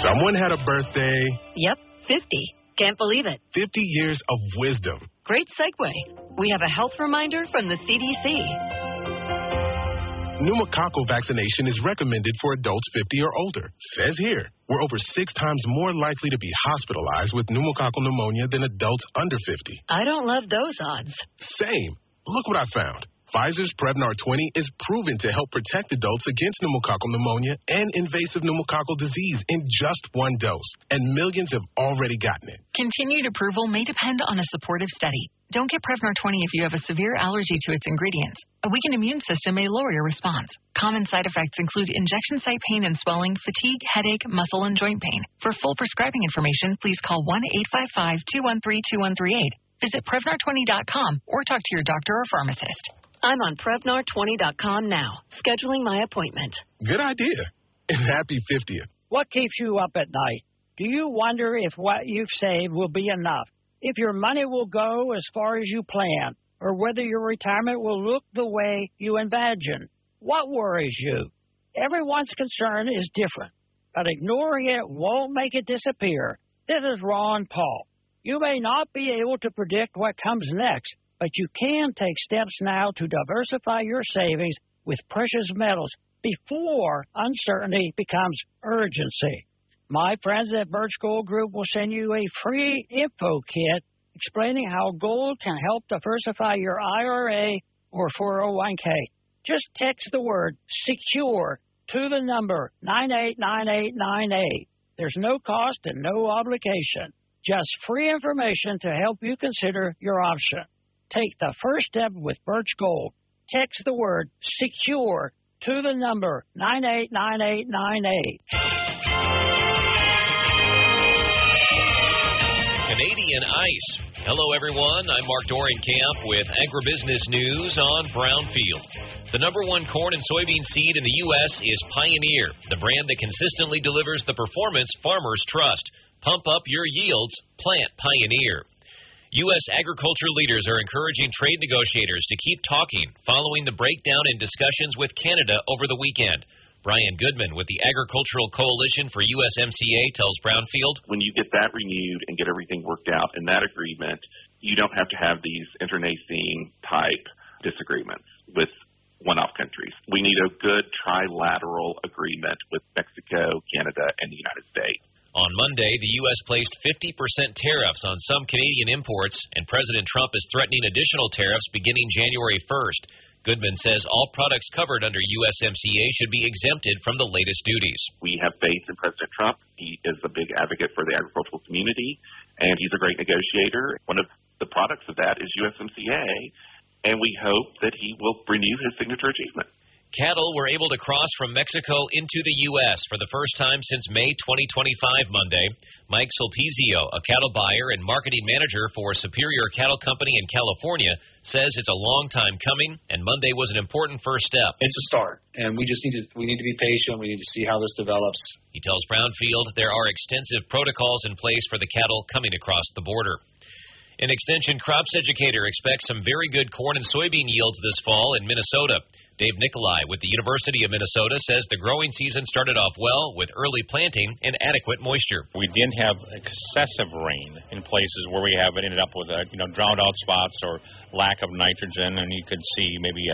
Someone had a birthday. Yep, 50. Can't believe it. 50 years of wisdom. Great segue. We have a health reminder from the CDC. Pneumococcal vaccination is recommended for adults 50 or older. Says here, we're over 6 times more likely to be hospitalized with pneumococcal pneumonia than adults under 50. I don't love those odds. Same. Look what I found. Pfizer's Prevnar 20 is proven to help protect adults against pneumococcal pneumonia and invasive pneumococcal disease in just 1 dose. And millions have already gotten it. Continued approval may depend on a supportive study. Don't get Prevnar 20 if you have a severe allergy to its ingredients. A weakened immune system may lower your response. Common side effects include injection site pain and swelling, fatigue, headache, muscle, and joint pain. For full prescribing information, please call 1-855-213-2138. Visit Prevnar20.com or talk to your doctor or pharmacist. I'm on Prevnar20.com now, scheduling my appointment. Good idea. And happy 50th. What keeps you up at night? Do you wonder if what you've saved will be enough? If your money will go as far as you plan? Or whether your retirement will look the way you imagine? What worries you? Everyone's concern is different, but ignoring it won't make it disappear. This is Ron Paul. You may not be able to predict what comes next, but you can take steps now to diversify your savings with precious metals before uncertainty becomes urgency. My friends at Birch Gold Group will send you a free info kit explaining how gold can help diversify your IRA or 401k. Just text the word SECURE to the number 989898. There's no cost and no obligation. Just free information to help you consider your option. Take the first step with Birch Gold. Text the word SECURE to the number 989898. Canadian Ice. Hello, everyone. I'm Mark Dorenkamp with Agribusiness News on Brownfield. The #1 corn and soybean seed in the U.S. is Pioneer, the brand that consistently delivers the performance farmers trust. Pump up your yields. Plant Pioneer. U.S. agriculture leaders are encouraging trade negotiators to keep talking following the breakdown in discussions with Canada over the weekend. Brian Goodman with the Agricultural Coalition for USMCA tells Brownfield, when you get that renewed and get everything worked out in that agreement, you don't have to have these internecine type disagreements with one-off countries. We need a good trilateral agreement with Mexico, Canada, and the United States. On Monday, the U.S. placed 50% tariffs on some Canadian imports, and President Trump is threatening additional tariffs beginning January 1st. Goodman says all products covered under USMCA should be exempted from the latest duties. We have faith in President Trump. He is a big advocate for the agricultural community, and he's a great negotiator. One of the products of that is USMCA, and we hope that he will renew his signature achievement. Cattle were able to cross from Mexico into the U.S. for the first time since May 2025 Monday. Mike Sulpizio, a cattle buyer and marketing manager for Superior Cattle Company in California, says it's a long time coming, and Monday was an important first step. It's a start, and we need to be patient. We need to see how this develops. He tells Brownfield there are extensive protocols in place for the cattle coming across the border. An Extension crops educator expects some very good corn and soybean yields this fall in Minnesota. Dave Nicolai with the University of Minnesota says the growing season started off well with early planting and adequate moisture. We didn't have excessive rain in places where we have ended up with drowned out spots or lack of nitrogen, and you could see maybe